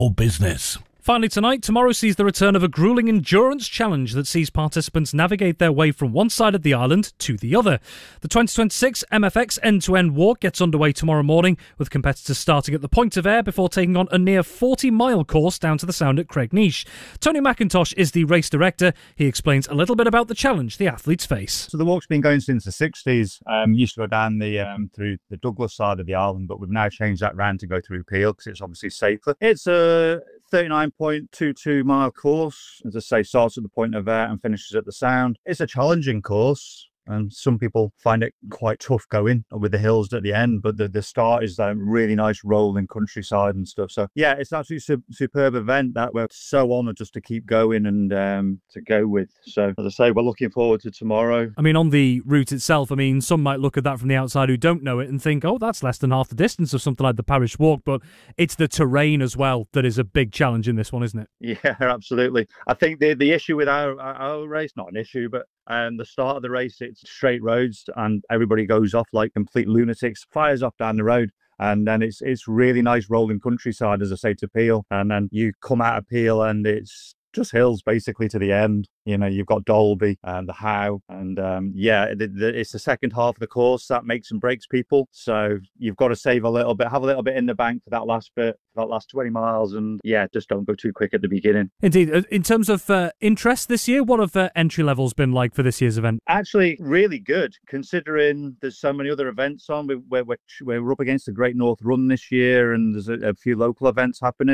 or business. Finally tonight, tomorrow sees the return of a gruelling endurance challenge that sees participants navigate their way from one side of the island to the other. The 2026 MFX End-to-End Walk gets underway tomorrow morning, with competitors starting at the Point of Ayre before taking on a near 40-mile course down to the Sound at Craignish. Tony McIntosh is the race director. He explains a little bit about the challenge the athletes face. So the walk's been going since the 60s. Used to go down through the Douglas side of the island, but we've now changed that round to go through Peel because it's obviously safer. It's a 39.22 mile course, as I say, starts at the Point of Ayre and finishes at the Sound. It's a challenging course, and some people find it quite tough going with the hills at the end, but the start is that really nice rolling countryside and stuff. So yeah, it's an absolutely superb event that we're so honoured just to keep going and to go with. So as I say, we're looking forward to tomorrow. I mean, on the route itself, I mean, some might look at that from the outside who don't know it and think, oh, that's less than half the distance of something like the Parish Walk, but it's the terrain as well that is a big challenge in this one, isn't it? Yeah, absolutely. I think the issue with our race, not an issue, but the start of the race, it's straight roads and everybody goes off like complete lunatics, fires off down the road. And then it's really nice rolling countryside, as I say, to Peel. And then you come out of Peel and it's just hills basically to the end. You know, you've got Dalby and the How, and it's the second half of the course that makes and breaks people. So you've got to save a little bit, have a little bit in the bank for that last bit, for that last 20 miles, and yeah, just don't go too quick at the beginning. Indeed. In terms of interest this year, what have entry levels been like for this year's event? Actually, really good, considering there's so many other events on. We're up against the Great North Run this year, and there's a few local events happening.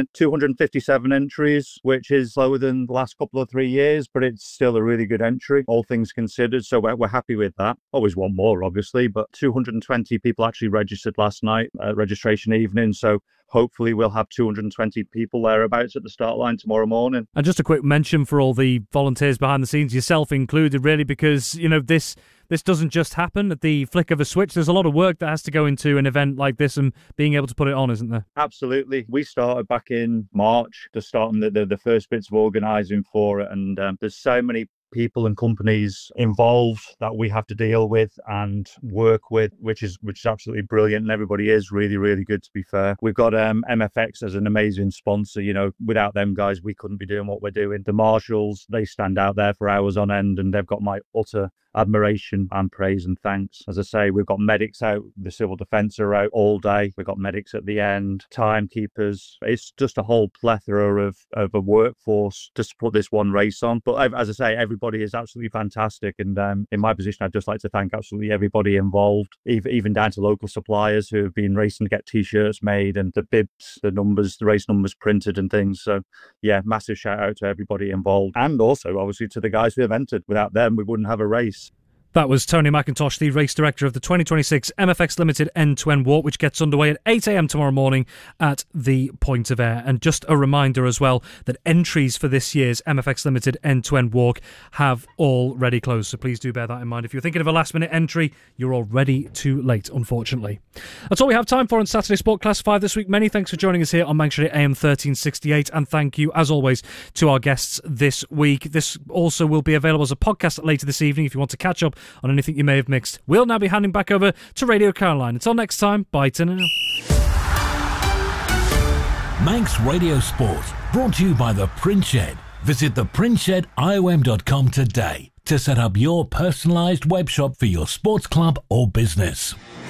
257 entries, which is lower than the last couple of 3 years, but it's still a really good entry, all things considered. So we're happy with that. Always want more, obviously, but 220 people actually registered last night, registration evening. So hopefully we'll have 220 people thereabouts at the start line tomorrow morning. And just a quick mention for all the volunteers behind the scenes, yourself included, really, because, you know, this doesn't just happen at the flick of a switch. There's a lot of work that has to go into an event like this and being able to put it on, isn't there? Absolutely. We started back in March, just starting the first bits of organising for it. And there's so many people and companies involved that we have to deal with and work with, which is absolutely brilliant, and everybody is really, really good, to be fair. We've got MFX as an amazing sponsor. You know, without them guys, we couldn't be doing what we're doing. The marshals, they stand out there for hours on end, and they've got my utter admiration and praise and thanks. As I say, we've got medics out, the civil defence are out all day. We've got medics at the end, timekeepers. It's just a whole plethora of a workforce just to put this one race on. But as I say, everybody is absolutely fantastic. And in my position, I'd just like to thank absolutely everybody involved, even down to local suppliers who have been racing to get T-shirts made and the bibs, the numbers, the race numbers printed and things. So yeah, massive shout out to everybody involved. And also, obviously, to the guys who have entered. Without them, we wouldn't have a race. That was Tony McIntosh, the race director of the 2026 MFX Limited End-to-End Walk, which gets underway at 8 a.m. tomorrow morning at the Point of Ayre. And just a reminder as well that entries for this year's MFX Limited End-to-End Walk have already closed. So please do bear that in mind. If you're thinking of a last-minute entry, you're already too late, unfortunately. That's all we have time for on Saturday Sport Class 5 this week. Many thanks for joining us here on Manchester AM 1368. And thank you, as always, to our guests this week. This also will be available as a podcast later this evening if you want to catch up on anything you may have mixed. We'll now be handing back over to Radio Caroline. Until next time, bye to now. Manx Radio Sport, brought to you by The Print Shed. Visit theprintshediom.com today to set up your personalised web shop for your sports club or business.